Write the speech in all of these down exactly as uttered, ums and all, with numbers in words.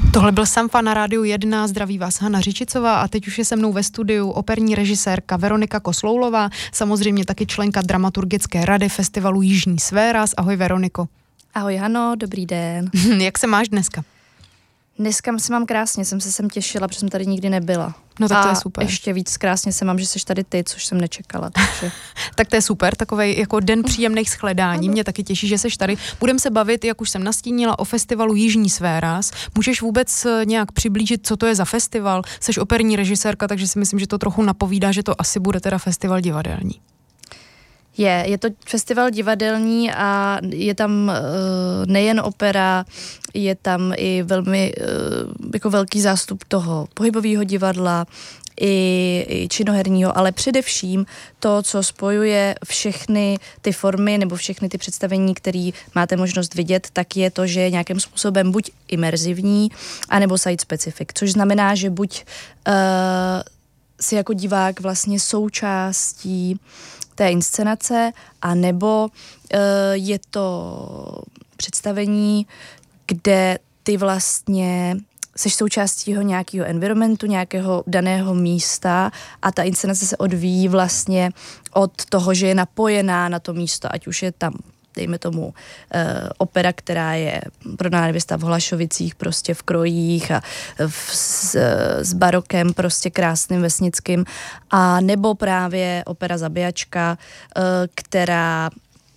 Tohle byl Samfa na Rádiu jedna, zdraví vás Hana Řičicová a teď už je se mnou ve studiu operní režisérka Veronika Kosloulová, samozřejmě taky členka dramaturgické rady festivalu Jižní Sféras. Ahoj Veroniko. Ahoj Hano, dobrý den. Jak se máš dneska? Dneska se mám krásně, jsem se sem těšila, protože jsem tady nikdy nebyla. No tak to a je super. ještě víc krásně se mám, že jsi tady ty, což jsem nečekala. Takže... Tak to je super, takovej jako den příjemných shledání. Mě taky těší, že jsi tady. Budeme se bavit, jak už jsem nastínila, o festivalu Jižní Sféras. Můžeš vůbec nějak přiblížit, co to je za festival? Jseš operní režisérka, takže si myslím, že to trochu napovídá, že to asi bude teda festival divadelní. Je, je to festival divadelní a je tam uh, nejen opera, je tam i velmi uh, jako velký zástup toho pohybového divadla, i, i činoherního, ale především to, co spojuje všechny ty formy nebo všechny ty představení, které máte možnost vidět, tak je to, že je nějakým způsobem buď imerzivní, anebo site specific, což znamená, že buď uh, si jako divák vlastně součástí té inscenace, a nebo uh, je to představení, kde ty vlastně seš součástí nějakého environmentu, nějakého daného místa a ta inscenace se odvíjí vlastně od toho, že je napojená na to místo, ať už je tam dejme tomu uh, opera, která je prodaná nevěsta v Hlašovicích, prostě v krojích a v, s, s barokem prostě krásným vesnickým, a nebo právě opera Zabíjačka, uh, která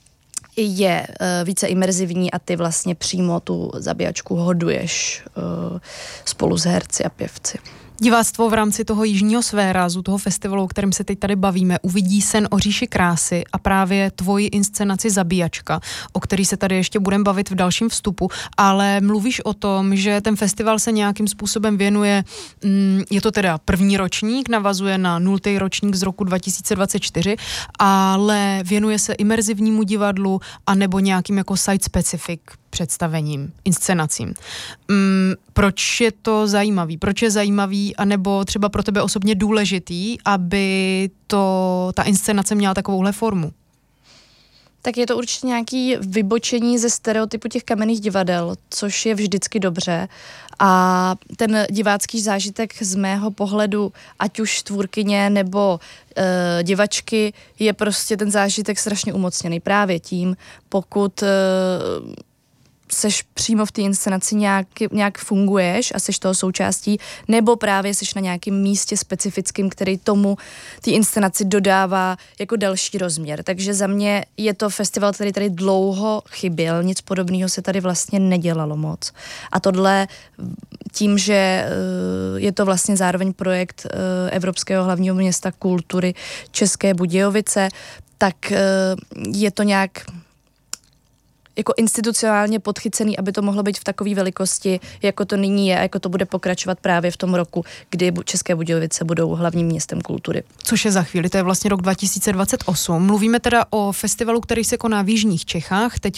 je uh, více imerzivní a ty vlastně přímo tu zabíjačku hoduješ uh, spolu s herci a pěvci. Diváctvo v rámci toho Jižního Sférasu, toho festivalu, o kterém se teď tady bavíme, uvidí Sen o říši krásy a právě tvoji inscenaci Zabíjačka, o který se tady ještě budeme bavit v dalším vstupu, ale mluvíš o tom, že ten festival se nějakým způsobem věnuje, je to teda první ročník, navazuje na nultý ročník z roku dva tisíce dvacet čtyři, ale věnuje se imerzivnímu divadlu a nebo nějakým jako site specific představením, inscenacím. Um, proč je to zajímavý? Proč je zajímavý, anebo třeba pro tebe osobně důležitý, aby to, ta inscenace měla takovouhle formu? Tak je to určitě nějaké vybočení ze stereotypu těch kamenných divadel, což je vždycky dobře. A ten divácký zážitek z mého pohledu, ať už tvůrkyně nebo e, divačky, je prostě ten zážitek strašně umocněný právě tím, pokud e, seš přímo v té inscenaci nějak, nějak funguješ a seš toho součástí, nebo právě seš na nějakém místě specifickým, který tomu té inscenaci dodává jako další rozměr. Takže za mě je to festival, který tady dlouho chyběl, nic podobného se tady vlastně nedělalo moc. A tohle tím, že je to vlastně zároveň projekt Evropského hlavního města kultury České Budějovice, tak je to nějak jako institucionálně podchycený, aby to mohlo být v takové velikosti, jako to nyní je a jako to bude pokračovat právě v tom roku, kdy České Budějovice budou hlavním městem kultury. Což je za chvíli, to je vlastně rok dva tisíce dvacet osm. Mluvíme teda o festivalu, který se koná v jižních Čechách. Teď